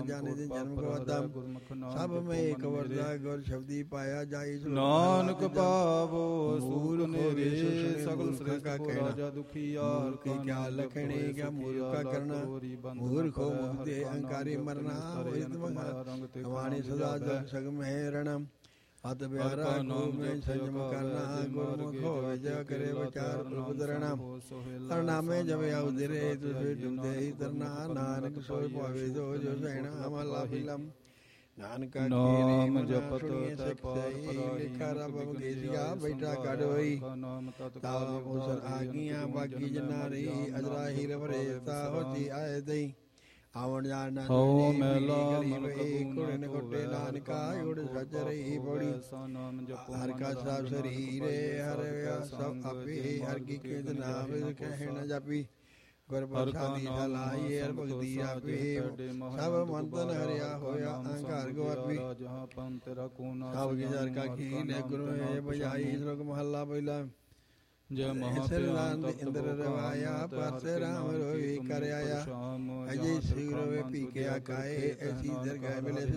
ਜਾਣੇ ਤੇ ਜਨਮ ਗਵਾਤਾ ਸਭ ਮੈਂ ਇੱਕ ਵਰਦਾ ਗੁਰ ਸ਼ਬਦੀ ਪਾਇਆ ਜਾਈ ਨਾਨਕ ਪਾਵੋ ਸੂਰ ਨੇਰੇ ਸਗਲ ਸ੍ਰੇਸ਼ਟ ਕੋ ਰਾਜਾ ਦੁਖੀਆ ਕੇ ਕਿਆ ਲਖਣੇ ਕਿਆ ਮੂਰਖ ਕਾ ਕਰਨਾ ਮੂਰਖੋ ਮੁਕਤੇ ਅਹੰਕਾਰੀ ਮਰਨਾ ਹਮਾਰੇ ਸਦਾ ਜਗ ਸਗ ਮਹਿ ਰਣਮ ਹਤ ਬਿਆਰਾ ਗੁਰੂ ਮੈਂ ਸੰਜਮ ਕਰਨਾ ਗੁਰਮੁਖ ਹੋਵੇ ਜਾ ਕਰੇ ਵਿਚਾਰ ਪ੍ਰਭੂ ਦਰਣਾ ਹਰਨਾਮੇ ਜਵੇ ਆਉਦਰੇ ਤੁਸੇ ਡੁੰਦੇ ਹੀ ਤਰਨਾ ਨਾਨਕ ਸੋਇ ਭਾਵੇ ਜੋ ਜੋ ਸਹਿਣਾ ਮਹਲਾ ਫਿਲਮ ਨਾਨਕ ਨਾਮ ਜਪਤ ਤੈ ਪਾਰ ਲਿਖਾ ਰਬ ਗੇਸਿਆ ਬੈਠਾ ਕੱਢ ਹੋਈ ਤਾ ਉਸਰ ਆਗੀਆਂ ਬਾਗੀ ਜਨਾਰੀ ਅਜਰਾ ਹੀ ਰਵਰੇ ਤਾ ਹੋਤੀ ਆਏ ਦਈ ਆਵਣ ਜਾਣ ਹੋ ਮੈਲਾ ਕੁੜਨ ਕੋਟੇ ਨਾਨਕਾ ਉੜ ਸੱਜ ਰਹੀ ਬੜੀ ਹਰ ਕਾ ਸਭ ਸਰੀਰੇ ਹਰ ਸਭ ਆਪੇ ਹਰ ਕੀ ਕੇ ਨਾਮ ਕਹਿ ਨ ਜਾਪੀ ਗੁਰ ਪ੍ਰਸਾਦੀ ਸਲਾਈ ਹਰ ਭਗਤੀ ਆਪੇ ਸਭ ਮੰਤਨ ਹਰਿਆ ਹੋਇਆ ਅਹੰਕਾਰ ਗਵਾਪੀ ਸਭ ਗਿਜਰ ਕਾ ਕੀਨੇ ਗੁਰੂ ਹੈ ਬਜਾਈ ਸ਼ਲੋਕ ਮਹੱਲਾ ਪਹਿਲਾ ਜੈ ਮਹਾਪਿਆਨ ਇੰਦਰ ਰਵਾਇਆ ਪਰਸ ਰਾਮ ਰੋਈ ਕਰ ਆਇਆ ਅਜੇ ਸਿਰ ਵੇ ਪੀ ਕੇ ਆਕਾਏ ਐਸੀ ਦਰਗਾਹ ਮਿਲੇ